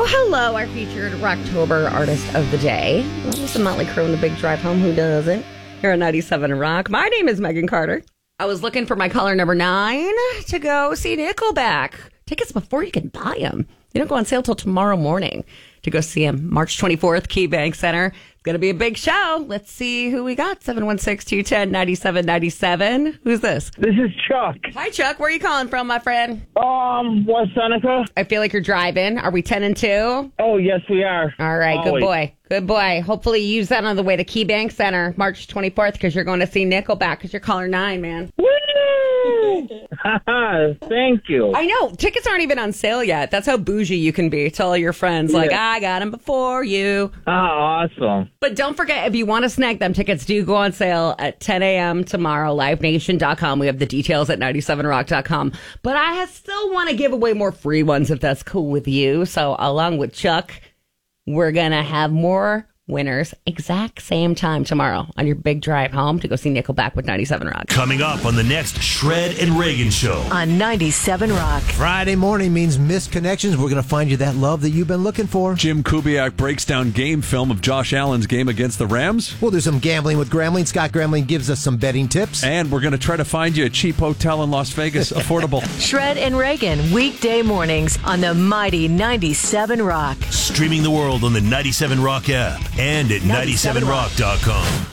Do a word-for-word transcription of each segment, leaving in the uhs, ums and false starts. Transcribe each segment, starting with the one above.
Oh, hello, our featured Rocktober artist of the day. Well, this is Motley Crue and the Big Drive Home. Who doesn't? Here on ninety-seven Rock. My name is Megan Carter. I was looking for my caller number nine to go see Nickelback. Tickets before you can buy them. They don't go on sale till tomorrow morning to go see him. March twenty-fourth, KeyBank Center. It's going to be a big show. Let's see who we got. seven one six, two one zero, nine seven nine seven. Who's this? This is Chuck. Hi, Chuck. Where are you calling from, my friend? Um, West Seneca. I feel like you're driving. Are we ten and two? Oh, yes, we are. All right. Always. Good boy. Good boy. Hopefully you use that on the way to KeyBank Center, March twenty-fourth, because you're going to see Nickelback because you're caller nine, man. Woo! Thank you. I know. Tickets aren't even on sale yet. That's how bougie you can be. Tell all your friends, like, Yeah. I got them before you. Oh, awesome. But don't forget, if you want to snag them, tickets do go on sale at ten a.m. tomorrow, live nation dot com. We have the details at ninety-seven rock dot com. But I still want to give away more free ones if that's cool with you. So along with Chuck, we're going to have more winners exact same time tomorrow on your big drive home to go see Nickelback with ninety-seven Rock. Coming up on the next Shred and Reagan Show on ninety-seven Rock. Friday morning means missed connections. We're going to find you that love that you've been looking for. Jim Kubiak breaks down game film of Josh Allen's game against the Rams. We'll do some gambling with Grambling. Scott Grambling gives us some betting tips. And we're going to try to find you a cheap hotel in Las Vegas, affordable. Shred and Reagan, weekday mornings on the mighty ninety-seven Rock. Streaming the world on the ninety-seven Rock app and at ninety-seven rock dot com.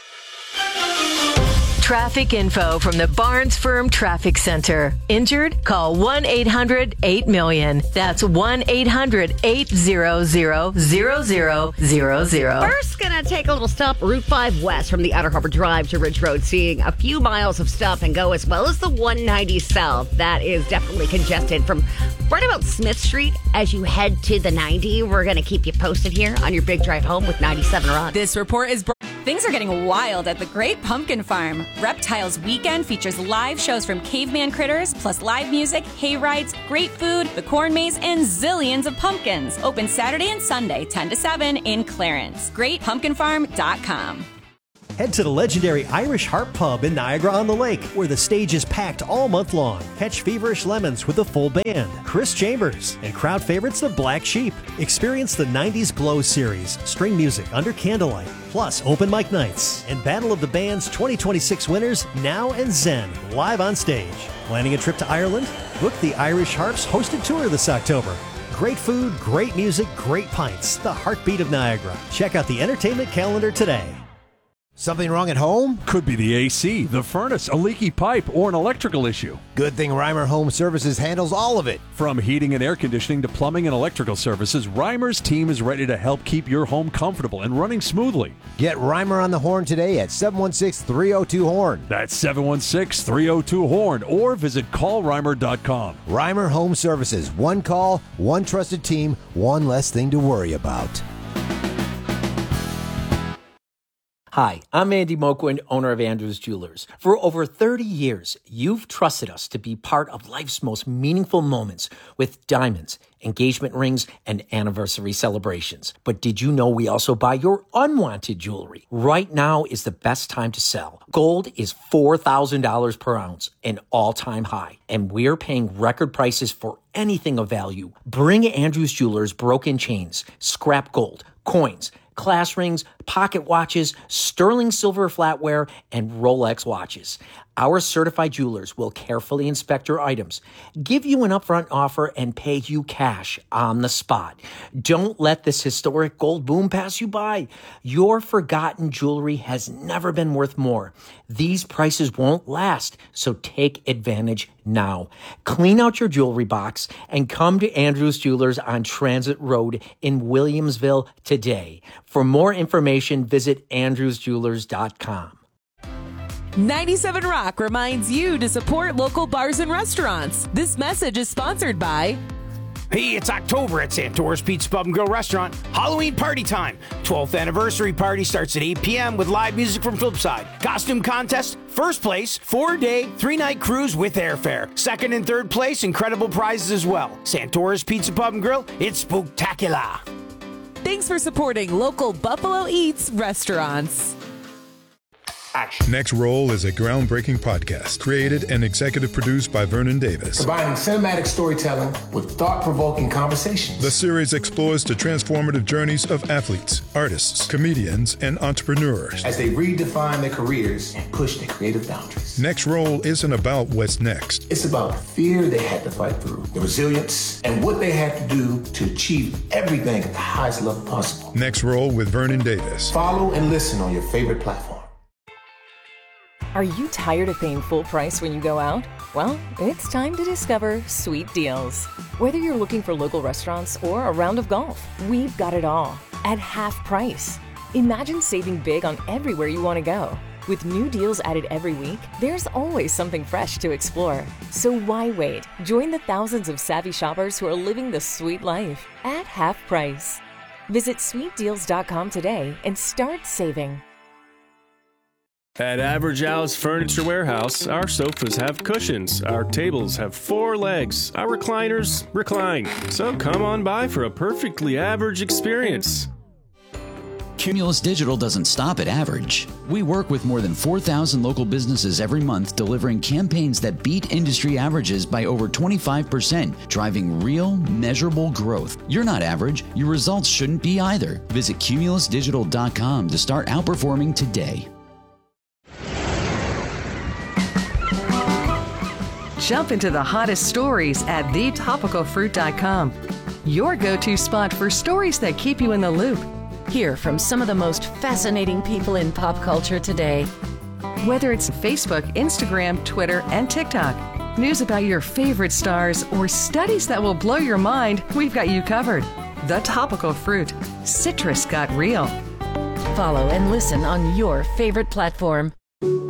Traffic info from the Barnes Firm Traffic Center. Injured? Call one eight hundred eight million. That's one eight hundred eight hundred zero zero zero zero. First, gonna take a little stop Route five west from the Outer Harbor Drive to Ridge Road, seeing a few miles of stuff and go, as well as the one ninety south. That is definitely congested from right about Smith Street as you head to the ninety. We're gonna keep you posted here on your big drive home with ninety-seven Rock. This report is... Things are getting wild at the Great Pumpkin Farm. Reptiles Weekend features live shows from caveman critters, plus live music, hay rides, great food, the corn maze, and zillions of pumpkins. Open Saturday and Sunday, ten to seven in Clarence. great pumpkin farm dot com. Head to the legendary Irish Harp Pub in Niagara-on-the-Lake, where the stage is packed all month long. Catch Feverish Lemons with a full band, Chris Chambers, and crowd favorites the Black Sheep. Experience the nineties Glow series, string music under candlelight, plus open mic nights, and Battle of the Bands twenty twenty-six winners Now and Zen live on stage. Planning a trip to Ireland? Book the Irish Harps hosted tour this October. Great food, great music, great pints. The heartbeat of Niagara. Check out the entertainment calendar today. Something wrong at home? Could be the A C, the furnace, a leaky pipe, or an electrical issue. Good thing Reimer Home Services handles all of it. From heating and air conditioning to plumbing and electrical services, Reimer's team is ready to help keep your home comfortable and running smoothly. Get Reimer on the horn today at seven one six, three oh two, horn. That's seven one six, three oh two, horn, or visit call reimer dot com. Reimer Home Services. One call, one trusted team, one less thing to worry about. Hi, I'm Andy Moquin, owner of Andrews Jewelers. For over thirty years, you've trusted us to be part of life's most meaningful moments with diamonds, engagement rings, and anniversary celebrations. But did you know we also buy your unwanted jewelry? Right now is the best time to sell. Gold is four thousand dollars per ounce, an all-time high, and we're paying record prices for anything of value. Bring Andrews Jewelers broken chains, scrap gold, coins, class rings, pocket watches, sterling silver flatware, and Rolex watches. Our certified jewelers will carefully inspect your items, give you an upfront offer, and pay you cash on the spot. Don't let this historic gold boom pass you by. Your forgotten jewelry has never been worth more. These prices won't last, so take advantage now. Clean out your jewelry box and come to Andrews Jewelers on Transit Road in Williamsville today. For more information, visit andrews jewelers dot com. ninety-seven Rock reminds you to support local bars and restaurants. This message is sponsored by... Hey, it's October at Santora's Pizza Pub and Grill Restaurant. Halloween party time. twelfth anniversary party starts at eight p.m. with live music from Flipside. Costume contest, first place, four-day, three-night cruise with airfare. Second and third place, incredible prizes as well. Santora's Pizza Pub and Grill, it's spooktacular. Thanks for supporting local Buffalo Eats restaurants. Action. Next Roll is a groundbreaking podcast created and executive produced by Vernon Davis. Combining cinematic storytelling with thought-provoking conversations. The series explores the transformative journeys of athletes, artists, comedians, and entrepreneurs as they redefine their careers and push their creative boundaries. Next Roll isn't about what's next. It's about the fear they had to fight through, the resilience, and what they had to do to achieve everything at the highest level possible. Next Roll with Vernon Davis. Follow and listen on your favorite platform. Are you tired of paying full price when you go out? Well, it's time to discover Sweet Deals. Whether you're looking for local restaurants or a round of golf, we've got it all at half price. Imagine saving big on everywhere you want to go. With new deals added every week, there's always something fresh to explore. So why wait? Join the thousands of savvy shoppers who are living the sweet life at half price. Visit sweet deals dot com today and start saving. At Average Al's Furniture Warehouse, our sofas have cushions, our tables have four legs, our recliners recline. So come on by for a perfectly average experience. Cumulus Digital doesn't stop at average. We work with more than four thousand local businesses every month, delivering campaigns that beat industry averages by over twenty-five percent, driving real, measurable growth. You're not average. Your results shouldn't be either. Visit cumulus digital dot com to start outperforming today. Jump into the hottest stories at the topical fruit dot com. Your go-to spot for stories that keep you in the loop. Hear from some of the most fascinating people in pop culture today. Whether it's Facebook, Instagram, Twitter, and TikTok, news about your favorite stars, or studies that will blow your mind, we've got you covered. The Topical Fruit. Citrus got real. Follow and listen on your favorite platform.